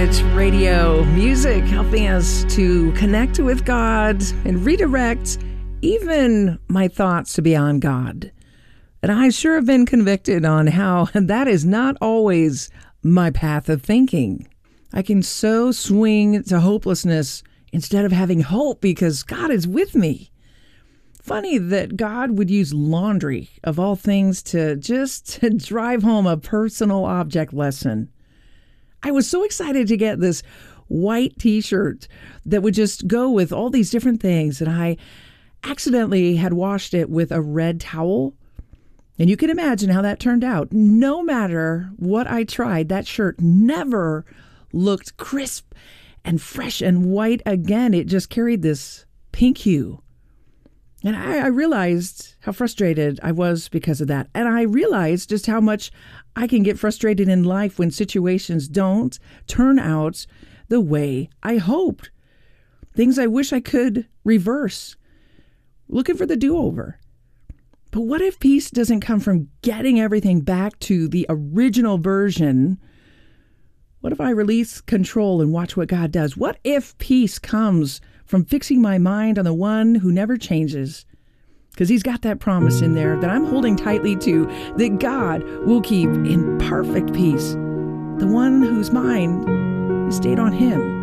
Spirit Radio. Music helping us to connect with God and redirect even my thoughts to beyond God. And I sure have been convicted on how that is not always my path of thinking. I can so swing to hopelessness instead of having hope because God is with me. Funny that God would use laundry, of all things, to drive home a personal object lesson. I was so excited to get this white t-shirt that would just go with all these different things, and I accidentally had washed it with a red towel. And you can imagine how that turned out. No matter what I tried, that shirt never looked crisp and fresh and white again. It just carried this pink hue. And I realized how frustrated I was because of that. And I realized just how much I can get frustrated in life when situations don't turn out the way I hoped. Things I wish I could reverse. Looking for the do-over. But what if peace doesn't come from getting everything back to the original version? What if I release control and watch what God does? What if peace comes from fixing my mind on the one who never changes? Because he's got that promise in there that I'm holding tightly to, that God will keep in perfect peace the one whose mind is stayed on him.